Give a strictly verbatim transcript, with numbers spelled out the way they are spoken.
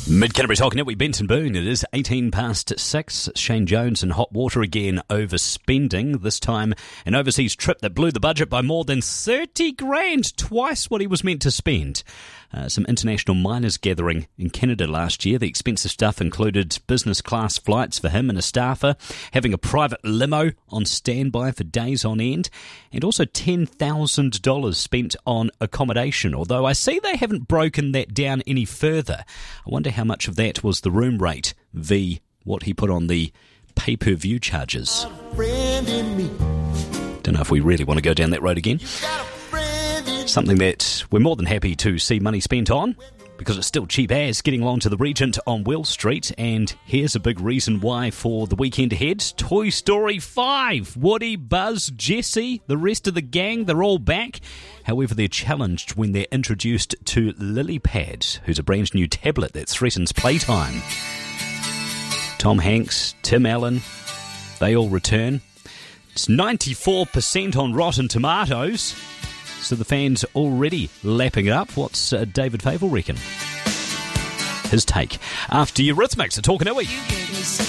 Mid-Canterbury Talking Network, Benton Boone. It is eighteen past six. Shane Jones in hot water again, overspending. This time an overseas trip that blew the budget by more than thirty grand, twice what he was meant to spend. Uh, some international miners gathering in Canada last year. The expensive stuff included business class flights for him and a staffer, having a private limo on standby for days on end, and also ten thousand dollars spent on accommodation. Although I see they haven't broken that down any further. I wonder how much of that was the room rate v what he put on the pay-per-view charges. Don't know if we really want to go down that road again. Something that we're more than happy to see money spent on, because it's still cheap as getting along to the Regent on Will Street. And here's a big reason why for the weekend ahead. Toy Story five. Woody, Buzz, Jessie, the rest of the gang, they're all back. However, they're challenged when they're introduced to LilyPad, who's a brand new tablet that threatens playtime. Tom Hanks, Tim Allen, they all return. It's ninety-four percent on Rotten Tomatoes. So the fans already lapping it up. What's uh, David Fable reckon? His take. After Eurythmics, a Talking Network.